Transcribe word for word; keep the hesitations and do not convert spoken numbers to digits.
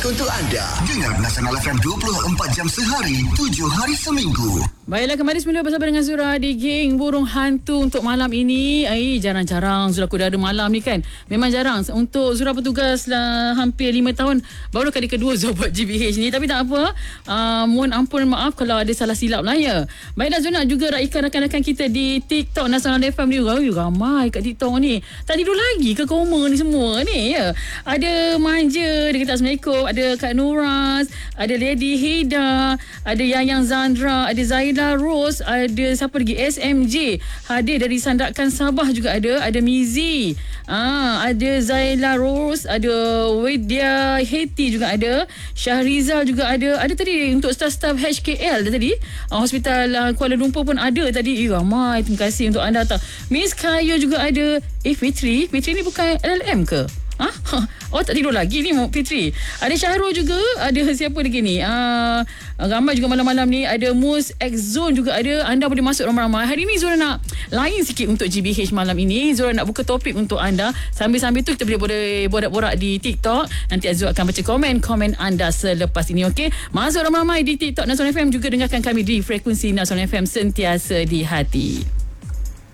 Untuk anda, dengar Nasional F M dua puluh empat jam sehari, tujuh hari seminggu. Baiklah, kembali semula bersama dengan Zura di Geng Burung Hantu untuk malam ini. Eh, jarang-jarang Zura kuda ada malam ni kan. Memang jarang. Untuk Zura bertugas lah hampir lima tahun. Baru kali kedua Zura buat G B H ni. Tapi tak apa. Uh, mohon ampun maaf kalau ada salah silap lah ya. Baiklah, Zura nak juga raikan rakan-rakan kita di TikTok Nasional F M ni. Oh, ramai kat TikTok ni. Tak tidur lagi ke koma ni semua ni ya. Ada Manja, dia kata Assalamualaikum. Ada Kak Nuras, ada Lady Hida, ada Yayang Zandra, ada Zaida Rose, ada siapa lagi, S M J hadir dari Sandakan Sabah juga ada, ada Mizi, ah, ada Zaila Rose, ada Widya Heti juga ada, Syahrizal juga ada, ada tadi untuk staf-staf H K L tadi, ah, Hospital ah, Kuala Lumpur pun ada tadi. Eh, ramai, terima kasih untuk anda. Miss Kayo juga ada. Eh, Fitri, Fitri ni bukan L L M ke? Ha? Oh, tak tidur lagi ni Fitri. Ada Syahrul juga. Ada siapa lagi ni? Uh, ramai juga malam-malam ni. Ada Mus X Zone juga ada. Anda boleh masuk ramai-ramai. Hari ni Zura nak lain sikit untuk G B H malam ini. Zura nak buka topik untuk anda. Sambil-sambil tu kita boleh, boleh borak-borak di TikTok. Nanti Azura akan baca komen-komen anda selepas ini. Okey? Masuk ramai-ramai di TikTok Nasional F M. Juga dengarkan kami di frekuensi Nasional F M sentiasa di hati.